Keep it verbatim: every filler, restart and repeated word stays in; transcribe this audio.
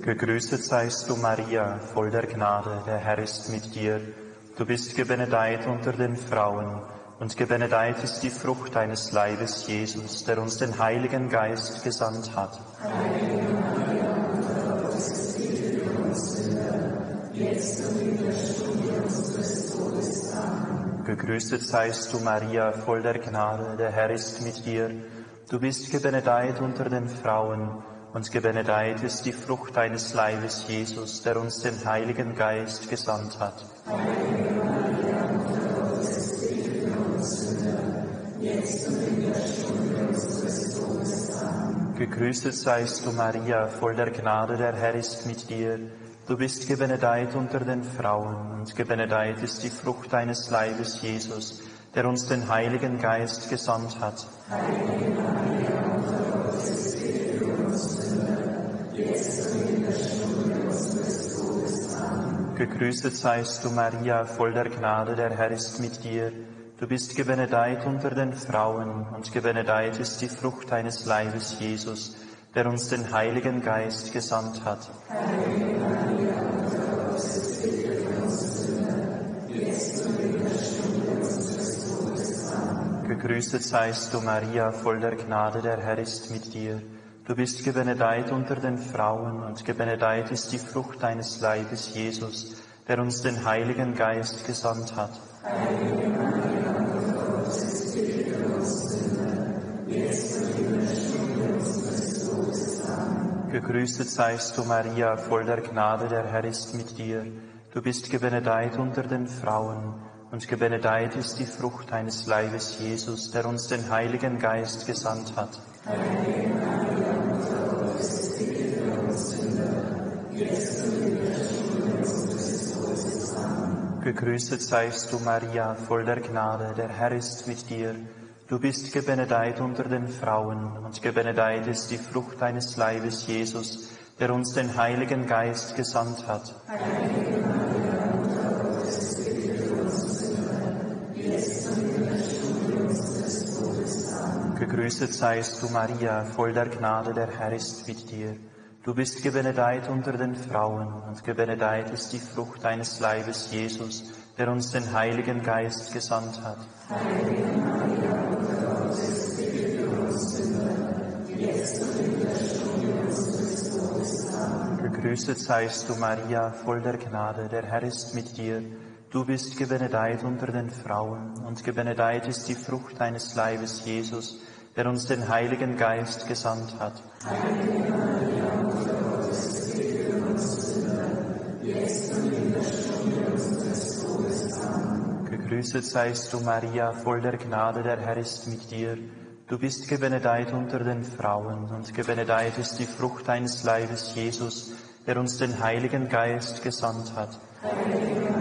Gegrüßet seist du, Maria, voll der Gnade, der Herr ist mit dir. Du bist gebenedeit unter den Frauen, und gebenedeit ist die Frucht deines Leibes, Jesus, der uns den Heiligen Geist gesandt hat. Heilige Maria, Mutter Gottes, bitte für uns Sünder, jetzt und in der Stunde unseres Todes. Amen. Gegrüßet seist du, Maria, voll der Gnade, der Herr ist mit dir. Du bist gebenedeit unter den Frauen, und gebenedeit ist die Frucht deines Leibes, Jesus, der uns den Heiligen Geist gesandt hat. Heilige Maria, Mutter Gottes, bitte für uns Sünder, jetzt und in der Stunde unseres Todes. Amen. Gegrüßet seist du, Maria, voll der Gnade, der Herr ist mit dir. Du bist gebenedeit unter den Frauen, und gebenedeit ist die Frucht deines Leibes, Jesus, der uns den Heiligen Geist gesandt hat. Heilige Maria, Mutter Gottes, bitte für uns Sünder, jetzt und in der Stunde unseres Todes. Amen. Gegrüßet seist du, Maria, voll der Gnade, der Herr ist mit dir. Du bist gebenedeit unter den Frauen, und gebenedeit ist die Frucht deines Leibes, Jesus, der uns den Heiligen Geist gesandt hat. Heilige Maria, Mutter Gottes, bitte für uns Sünder, jetzt und in der Stunde unseres Todes. Amen. Gegrüßet seist du, Maria, voll der Gnade, der Herr ist mit dir. Du bist gebenedeit unter den Frauen, und gebenedeit ist die Frucht deines Leibes, Jesus, der uns den Heiligen Geist gesandt hat. Heilige Maria, Mutter Gottes, bitte für uns Sünder, jetzt und in der Stunde unseres Todes. Amen. Gegrüßet seist du, Maria, voll der Gnade, der Herr ist mit dir. Du bist gebenedeit unter den Frauen, und gebenedeit ist die Frucht deines Leibes, Jesus, der uns den Heiligen Geist gesandt hat. Heilige Maria, Mutter Gottes, bitte für uns Sünder, jetzt und in der Stunde unseres Todes. Amen. Gegrüßet seist du, Maria, voll der Gnade, der Herr ist mit dir. Du bist gebenedeit unter den Frauen, und gebenedeit ist die Frucht deines Leibes, Jesus, der uns den Heiligen Geist gesandt hat. Heilige Maria, Mutter Gottes, bitte für uns Sünder, jetzt und in der Stunde unseres Todes. Amen. Gegrüßet seist du, Maria, voll der Gnade, der Herr ist mit dir. Du bist gebenedeit unter den Frauen, und gebenedeit ist die Frucht deines Leibes, Jesus, der uns den Heiligen Geist gesandt hat. Heilige Maria, Mutter Gottes, bitte für uns Sünder, jetzt und in der Stunde unseres Todes. Amen. Gegrüßet seist du, Maria, voll der Gnade, der Herr ist mit dir. Du bist gebenedeit unter den Frauen, und gebenedeit ist die Frucht deines Leibes, Jesus, der uns den Heiligen Geist gesandt hat. Heilige Maria, Mutter Gottes, bitte für uns Sünder, jetzt und in der Stunde unseres Todes. Amen. Gegrüßet seist du, Maria, voll der Gnade, der Herr ist mit dir. Du bist gebenedeit unter den Frauen, und gebenedeit ist die Frucht deines Leibes, Jesus, der uns den Heiligen Geist gesandt hat. Heilige